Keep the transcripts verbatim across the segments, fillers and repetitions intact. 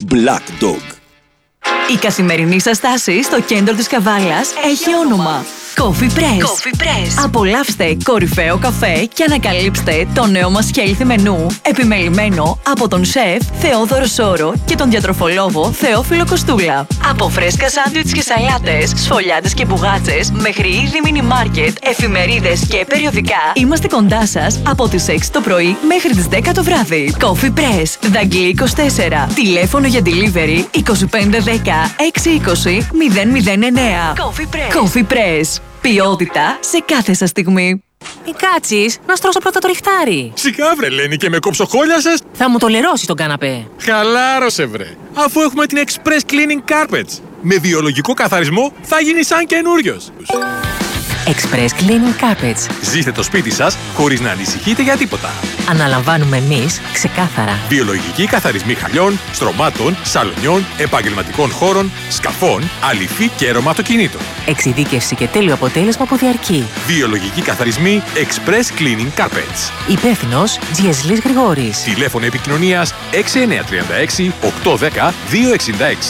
Black Dog. Η καθημερινή σας στάση στο κέντρο της Καβάλας έχει όνομα Coffee Press. Coffee Press. Απολαύστε κορυφαίο καφέ και ανακαλύψτε το νέο μας healthy μενού, επιμελημένο από τον σεφ Θεόδωρο Σόρο και τον διατροφολόγο Θεόφιλο Κοστούλα. Από φρέσκα σάντουιτς και σαλάτες, σφολιάτες και μπουγάτσες, μέχρι είδη μίνι μάρκετ, εφημερίδες και περιοδικά, είμαστε κοντά σας από τις έξι το πρωί μέχρι τις δέκα το βράδυ. Coffee Press, Δαγκλή είκοσι τέσσερα. Τηλέφωνο για delivery είκοσι πέντε δέκα έξι είκοσι μηδέν μηδέν εννέα. Coffee Press. Coffee Press. Ποιότητα σε κάθε σας στιγμή. Μη κάτσεις, να στρώσω πρώτα το ριχτάρι. Σιγά βρε Λένη και με κοψοχόλια σας. Θα μου το λερώσει τον καναπέ. Χαλάρωσε βρε, αφού έχουμε την Express Cleaning Carpets. Με βιολογικό καθαρισμό θα γίνει σαν καινούριος. Express Cleaning Carpets. Ζήστε το σπίτι σας χωρίς να ανησυχείτε για τίποτα. Αναλαμβάνουμε εμείς ξεκάθαρα. Βιολογικοί καθαρισμοί χαλιών, στρωμάτων, σαλονιών, επαγγελματικών χώρων, σκαφών, αληφή και έρωμα αυτοκινήτων. Εξειδίκευση και τέλειο αποτέλεσμα που διαρκεί. Βιολογικοί καθαρισμοί Express Cleaning Carpets. Υπεύθυνος Τζιεσλής Γρηγόρης. Τηλέφωνο επικοινωνίας έξι εννιά τρία έξι οκτώ ένα μηδέν δύο έξι έξι.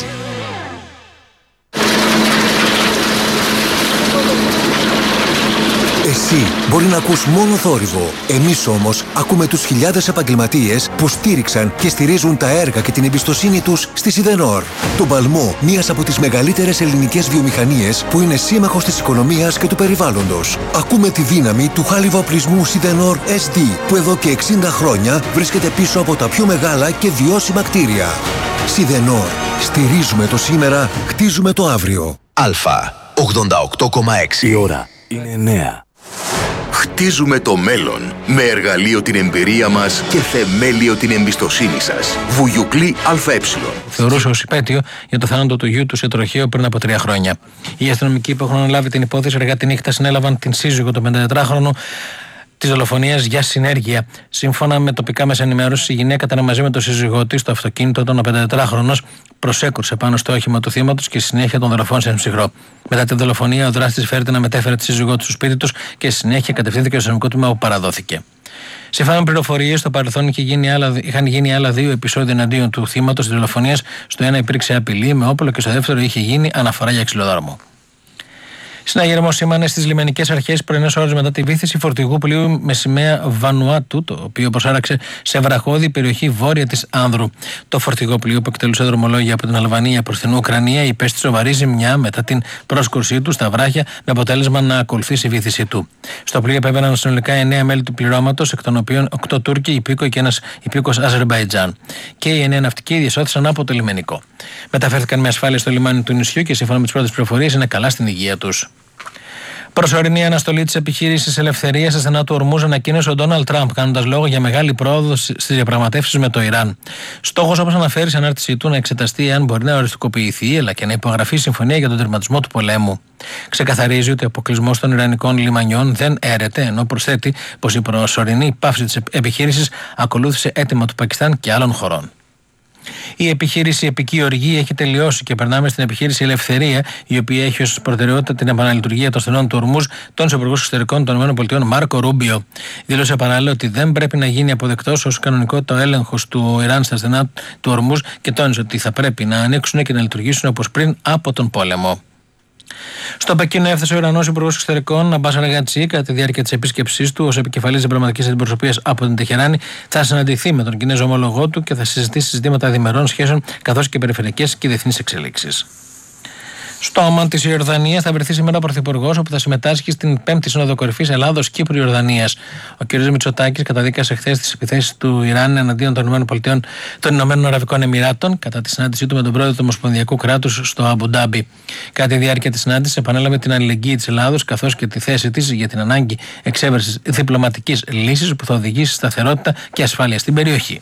Εσύ μπορεί να ακούς μόνο θόρυβο. Εμείς όμως ακούμε τους χιλιάδες επαγγελματίες που στήριξαν και στηρίζουν τα έργα και την εμπιστοσύνη τους στη Σιδενόρ. Τον παλμό μιας από τις μεγαλύτερες ελληνικές βιομηχανίες που είναι σύμμαχος της οικονομίας και του περιβάλλοντος. Ακούμε τη δύναμη του χάλιβα οπλισμού Σιδενόρ ες ντι που εδώ και εξήντα χρόνια βρίσκεται πίσω από τα πιο μεγάλα και βιώσιμα κτίρια. Σιδενόρ. Στηρίζουμε το σήμερα, χτίζουμε το αύριο. Αλφα ογδόντα οκτώ κόμμα έξι. Η ώρα είναι εννέα. Χτίζουμε το μέλλον με εργαλείο την εμπειρία μας και θεμέλιο την εμπιστοσύνη σας. Βουγιουκλή ΑΕ. Θεωρούσε ως υπέτειο για το θάνατο του γιού του σε τροχαίο πριν από τρία χρόνια. Οι αστυνομικοί που έχουν αναλάβει την υπόθεση αργά τη νύχτα συνέλαβαν την σύζυγο, το πενηντατετράχρονο, τη δολοφονία για συνέργεια. Σύμφωνα με τοπικά μέσα ενημέρωση, η γυναίκα ήταν μαζί με τον σύζυγό τη στο αυτοκίνητο όταν ο πενηντατετράχρονο προσέκρουσε πάνω στο όχημα του θύματος και στη συνέχεια τον δολοφόνησε εν ψυχρό. Μετά τη δολοφονία, ο δράστης φέρεται να μετέφερε τη σύζυγό του στο σπίτι του και στη συνέχεια κατευθύνθηκε στο αστυνομικό τμήμα που παραδόθηκε. Σύμφωνα με πληροφορίες, στο παρελθόν είχε γίνει άλλα, είχαν γίνει άλλα δύο επεισόδια εναντίον του θύματος τη δολοφονία. Στο ένα υπήρξε απειλή με όπλο και στο δεύτερο είχε γίνει αναφορά για ξυλοδάρμο. Συναγερμό σήμανε στις λιμενικές αρχές πρωινές ώρες μετά τη βύθιση φορτηγού πλοίου με σημαία Βανουάτου, το οποίο προσάραξε σε βραχώδη περιοχή βόρεια της Άνδρου. Το φορτηγό πλοίο που εκτελούσε δρομολόγια από την Αλβανία προς την Ουκρανία υπέστη σοβαρή ζημιά μετά την πρόσκορσή του στα βράχια, με αποτέλεσμα να ακολουθήσει η βύθιση του. Στο πλοίο επέβαιναν συνολικά εννέα μέλη του πληρώματος, εκ των οποίων οκτώ Τούρκοι, υπήκοοι και ένας υπήκος Αζερμπαϊτζάν. Και οι εννέα ναυτικοί διασώθησαν από το λιμενικό. Μεταφέρθηκαν με ασφάλεια στο λιμάνι του νησιού και σύμφωνα με τις πρώτες πληροφορίες είναι καλά στην υγεία τους. Προσωρινή αναστολή της επιχείρησης ελευθερίας στα στενά του Ορμούζ ανακοίνωσε ο Ντόναλντ Τραμπ, κάνοντας λόγο για μεγάλη πρόοδο στις διαπραγματεύσεις με το Ιράν. Στόχος, όπως αναφέρει σε ανάρτησή του, να εξεταστεί αν μπορεί να οριστικοποιηθεί αλλά και να υπογραφεί συμφωνία για τον τερματισμό του πολέμου. Ξεκαθαρίζει ότι ο αποκλεισμός των Ιρανικών λιμανιών δεν έρεται, ενώ προσθέτει πως η προσωρινή πάυση της επιχείρησης ακολούθησε αίτημα του Πακιστάν και άλλων χωρών. Η επιχείρηση Επική Οργή έχει τελειώσει και περνάμε στην επιχείρηση Ελευθερία, η οποία έχει ως προτεραιότητα την επαναλειτουργία των στενών του Ορμούζ, τον Υπουργός Εξωτερικών των ΗΠΑ Μάρκο Ρούμπιο. Δήλωσε παράλληλα ότι δεν πρέπει να γίνει αποδεκτός ως κανονικότητα ο έλεγχος του Ιράν στα στενά του Ορμούζ και τόνισε ότι θα πρέπει να ανοίξουν και να λειτουργήσουν όπως πριν από τον πόλεμο. Στο Πεκίνο έφτασε ο Ιρανός Υπουργός Εξωτερικών Αμπάς Αργατσί κατά τη διάρκεια της επίσκεψής του ως επικεφαλής διπλωματικής αντιπροσωπείας από την Τεχεράνη. Θα συναντηθεί με τον Κινέζο ομολογό του και θα συζητήσει ζητήματα διμερών σχέσεων καθώς και περιφερειακές και διεθνείς εξελίξεις. Στο Αμάν της Ιορδανίας θα βρεθεί σήμερα ο Πρωθυπουργός, όπου θα συμμετάσχει στην πέμπτη Σύνοδο Κορυφής Ελλάδος-Κύπρου-Ιορδανίας. Ο κ. Μητσοτάκης καταδίκασε χθες τις επιθέσεις του Ιράν εναντίον των ΗΠΑ των Ηνωμένων Αραβικών Εμιράτων κατά τη συνάντησή του με τον πρόεδρο του Ομοσπονδιακού κράτους στο Αμπουντάμπι. Κατά τη διάρκεια της συνάντησης επανέλαβε την αλληλεγγύη της Ελλάδος καθώς και τη θέση της για την ανάγκη εξέβρεσης διπλωματικής λύσης που θα οδηγήσει σταθερότητα και ασφάλεια στην περιοχή.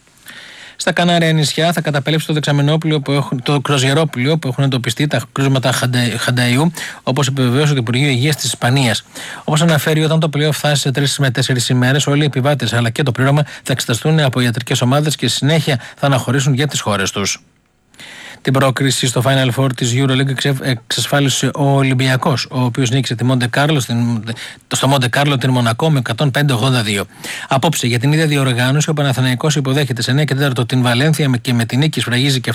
Στα Κανάρια νησιά θα καταπέλεψει το δεξαμενόπλιο, που έχουν, το κρουαζιερόπλιο που έχουν εντοπιστεί τα κρούσματα Χανταϊού, όπως επιβεβαίωσε το Υπουργείο Υγείας της Ισπανίας. Όπως αναφέρει, όταν το πλοίο φτάσει σε τρεις με τέσσερις ημέρες, όλοι οι επιβάτες αλλά και το πλήρωμα θα εξεταστούν από ιατρικές ομάδες και συνέχεια θα αναχωρήσουν για τις χώρες τους. Την πρόκριση στο Final Four της EuroLeague εξασφάλισε ο Ολυμπιακός, ο οποίος νίκησε τη Μοντε Κάρλο, στο Μοντε Κάρλο την Μονακό με εκατόν πέντε ογδόντα δύο. Απόψε για την ίδια διοργάνωση ο Παναθηναϊκός υποδέχεται σε εννέα και τέσσερα την Βαλένθια και με την νίκη σφραγίζει και